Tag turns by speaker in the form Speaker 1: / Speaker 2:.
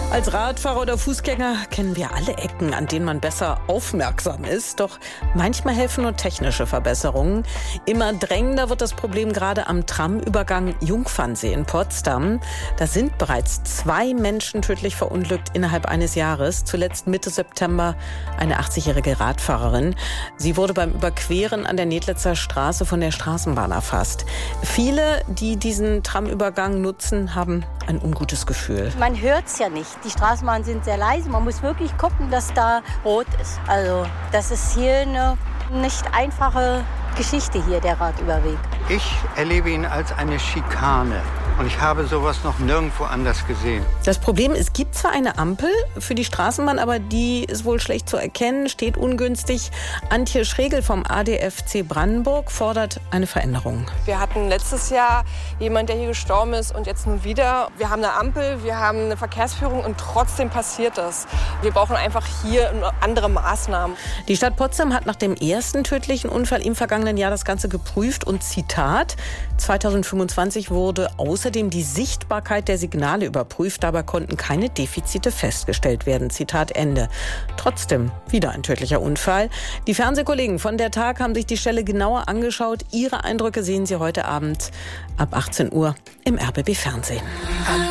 Speaker 1: Als Radfahrer oder Fußgänger kennen wir alle Ecken, an denen man besser aufmerksam ist. Doch manchmal helfen nur technische Verbesserungen. Immer drängender wird das Problem gerade am Tramübergang Jungfernsee in Potsdam. Da sind bereits 2 Menschen tödlich verunglückt innerhalb eines Jahres. Zuletzt Mitte September eine 80-jährige Radfahrerin. Sie wurde beim Überqueren an der Nedlitzer Straße von der Straßenbahn erfasst. Viele, die diesen Tramübergang nutzen, haben ein ungutes Gefühl.
Speaker 2: Man hört es ja nicht. Die Straßenbahnen sind sehr leise. Man muss wirklich gucken, dass da rot ist. Also das ist hier eine nicht einfache Geschichte hier, der Radüberweg.
Speaker 3: Ich erlebe ihn als eine Schikane. Und ich habe sowas noch nirgendwo anders gesehen.
Speaker 1: Das Problem, es gibt zwar eine Ampel für die Straßenbahn, aber die ist wohl schlecht zu erkennen, steht ungünstig. Antje Schregel vom ADFC Brandenburg fordert eine Veränderung.
Speaker 4: Wir hatten letztes Jahr jemanden, der hier gestorben ist und jetzt nun wieder. Wir haben eine Ampel, wir haben eine Verkehrsführung und trotzdem passiert das. Wir brauchen einfach hier andere Maßnahmen.
Speaker 1: Die Stadt Potsdam hat nach dem ersten tödlichen Unfall im vergangenen Jahr das Ganze geprüft und Zitat, 2025 wurde außerdem die Sichtbarkeit der Signale überprüft. Dabei konnten keine Defizite festgestellt werden. Zitat Ende. Trotzdem wieder ein tödlicher Unfall. Die Fernsehkollegen von der Tag haben sich die Stelle genauer angeschaut. Ihre Eindrücke sehen Sie heute Abend ab 18 Uhr im RBB Fernsehen.